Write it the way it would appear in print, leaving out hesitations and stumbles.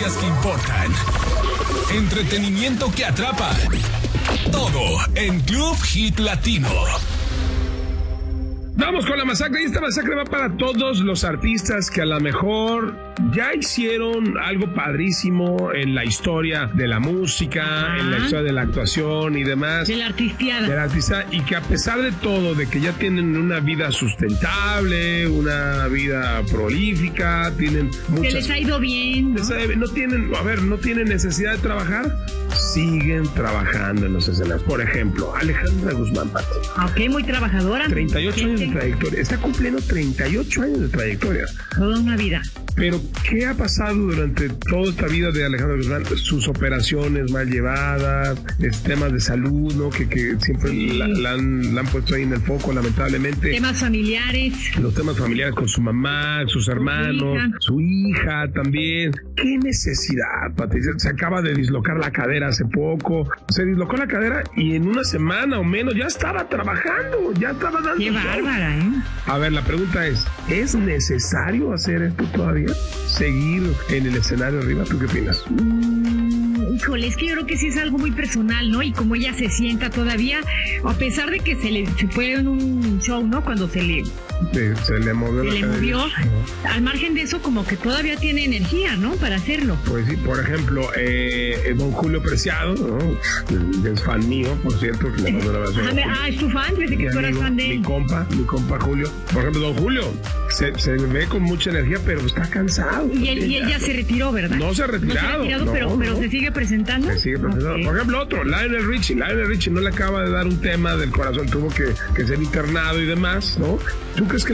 noticias que importan, entretenimiento que atrapa, todo en Club Hit Latino. Vamos con la masacre, y esta masacre va para todos los artistas que a lo mejor ya hicieron algo padrísimo en la historia de la música, en la historia de la actuación y demás. De la artisteada. De la artista, y que a pesar de todo, de que ya tienen una vida sustentable, una vida prolífica, tienen muchas... Que les ha ido bien, ¿no? No tienen necesidad de trabajar, siguen trabajando en los escenarios. Por ejemplo, Alejandra Guzmán, Pati. Ok, muy trabajadora. 38 años de trayectoria. Está cumpliendo 38 años de trayectoria. Toda una vida. Pero, ¿qué ha pasado durante toda esta vida de Alejandra Guzmán? Sus operaciones mal llevadas, temas de salud, ¿no? Que siempre la han puesto ahí en el foco, lamentablemente. Temas familiares. Los temas familiares con su mamá, sus hermanos, su hija también. ¿Qué necesidad, Patricia? Se acaba de dislocar la cadera hace poco. Se dislocó la cadera y en una semana o menos ya estaba trabajando, ya estaba dando... ¡Qué bárbara, eh! A ver, la pregunta ¿es necesario hacer esto todavía? ¿Seguir en el escenario arriba? ¿Tú qué opinas? Híjole, es que yo creo que sí es algo muy personal, ¿no? Y como ella se sienta todavía, a pesar de que se fue en un show, ¿no? Cuando se le movió. Al margen de eso, como que todavía tiene energía, ¿no? Para hacerlo. Pues sí, por ejemplo, don Julio Preciado, ¿no? Es fan mío, por cierto, que le mandó una oración. ¿Es tu fan? Desde que tú eras fan de él. Mi compa Julio. Por ejemplo, don Julio se ve con mucha energía, pero está cansado. Y él ya se retiró, ¿verdad? No se ha retirado. Pero se sigue presentando. Se sigue presentando. Okay. Por ejemplo, otro, Lionel Richie no le acaba de dar un tema del corazón, tuvo que ser internado y demás, ¿no? ¿Tú crees que